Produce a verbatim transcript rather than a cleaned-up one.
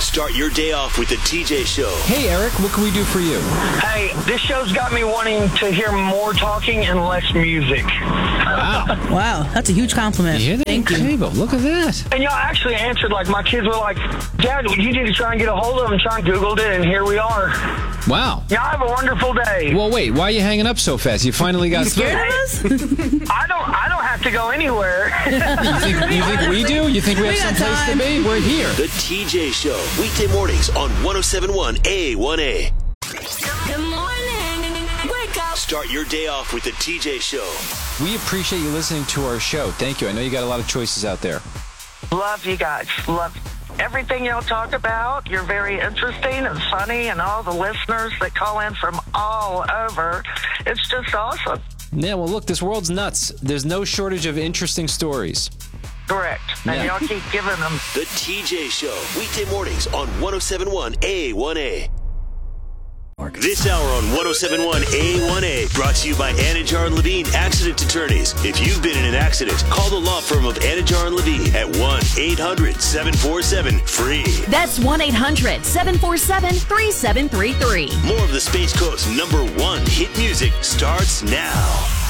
Start your day off with the T J Show. Hey, Eric, what can we do for you? Hey, this show's got me wanting to hear more talking and less music. Wow. Wow, that's a huge compliment. You hear that? Thank you. Cable, look at that. And y'all actually answered, like, my kids were like, Dad, you need to try and get a hold of them. Try and Googled it, and here we are. Wow. Y'all have a wonderful day. Well, wait, why are you hanging up so fast? You finally got You through. scared of us? I don't I don't have to go anywhere. You think, you think we do? You think we have We some got place to time. be? We're here. The T J Show, weekday mornings on one oh seven point one A one A. Good morning. Wake up. Start your day off with the T J Show. We appreciate you listening to our show. Thank you. I know you got a lot of choices out there. Love you guys. Love everything y'all talk about. You're very interesting and funny, and all the listeners that call in from all over. It's just awesome. Yeah, well, look, this world's nuts. There's no shortage of interesting stories. Correct. And Yeah. y'all keep giving them. The T J Show, weekday mornings on one oh seven point one A one A. This hour on one oh seven point one A one A brought to you by Anajar and Levine Accident Attorneys. If you've been in an accident, call the law firm of Anajar and Levine at one eight hundred seven four seven free. That's one eight hundred seven four seven three seven three three. More of the Space Coast's number one hit music starts now.